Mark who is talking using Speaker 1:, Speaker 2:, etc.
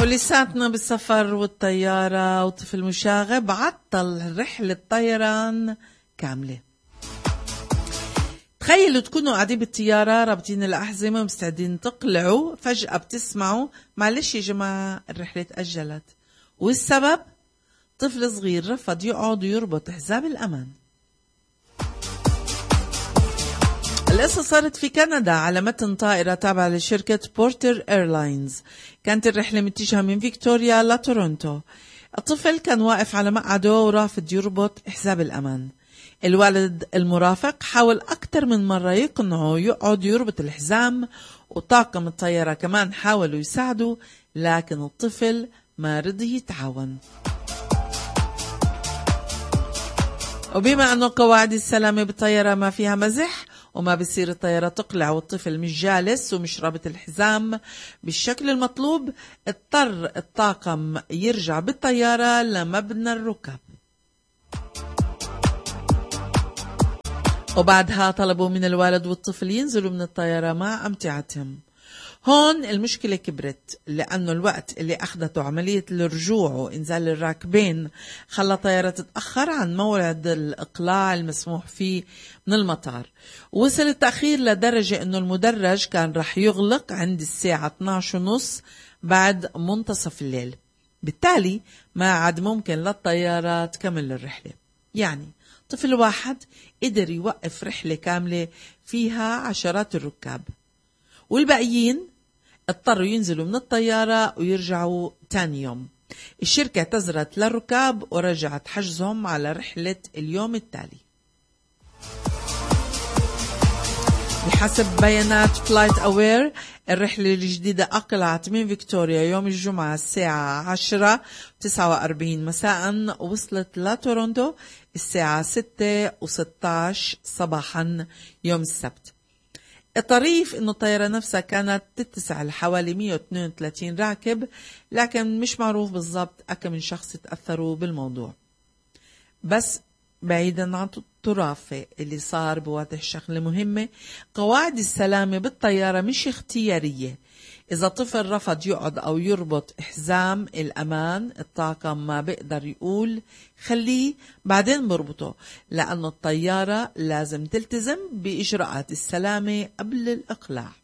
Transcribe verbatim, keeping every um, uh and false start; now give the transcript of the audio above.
Speaker 1: ولساتنا بالسفر والطيارة، وطفل مشاغب عطل رحلة طيران كاملة. تخيلوا تكونوا قاعدين بالطيارة رابطين الأحزمة ومستعدين تقلعوا، فجأة بتسمعوا معلش يا جماعة الرحلة تأجلت، والسبب طفل صغير رفض يقعد ويربط حزام الأمان. القصة صارت في كندا على متن طائرة تابعة لشركة بورتر إيرلاينز. كانت الرحلة متجهة من فيكتوريا لتورونتو. الطفل كان واقف على مقعده ورافض يربط حزام الأمان. الوالد المرافق حاول أكثر من مرة يقنعه يقعد يربط الحزام، وطاقم الطيارة كمان حاولوا يساعدوا، لكن الطفل ما رضي يتعاون. وبما أنه قواعد السلامة بالطيارة ما فيها مزح، وما بصير الطيارة تقلع والطفل مش جالس ومش رابط الحزام بالشكل المطلوب، اضطر الطاقم يرجع بالطيارة لمبنى الركاب. وبعدها طلبوا من الوالد والطفل ينزلوا من الطيارة مع أمتعتهم. هون المشكلة كبرت، لأنه الوقت اللي أخذته عملية الرجوع وإنزال الراكبين خلى الطيارة تتأخر عن موعد الإقلاع المسموح فيه من المطار. وصل التأخير لدرجة أنه المدرج كان رح يغلق عند الساعة اثناشر ونص بعد منتصف الليل، بالتالي ما عاد ممكن للطيارة تكمل الرحلة. يعني طفل واحد قدر يوقف رحلة كاملة فيها عشرات الركاب، والباقيين اضطروا ينزلوا من الطيارة ويرجعوا تاني يوم. الشركة اعتذرت للركاب ورجعت حجزهم على رحلة اليوم التالي. بحسب بيانات فلايت أوير، الرحلة الجديدة أقلعت من فيكتوريا يوم الجمعة الساعة عشرة وتسعة وأربعين مساء، وصلت لتورونتو الساعة ستة وستة عشر صباحا يوم السبت. الطريف إنه الطيارة نفسها كانت تتسع لحوالي مئة واثنين وثلاثين راكب، لكن مش معروف بالضبط أكم من شخص تأثروا بالموضوع. بس بعيدا عن الطرافة اللي صار، بواضح شغلة مهمة: قواعد السلامة بالطيارة مش اختيارية. إذا طفل رفض يقعد أو يربط حزام الأمان، الطاقم ما بيقدر يقول خليه بعدين بربطه، لأن الطيارة لازم تلتزم بإجراءات السلامة قبل الإقلاع.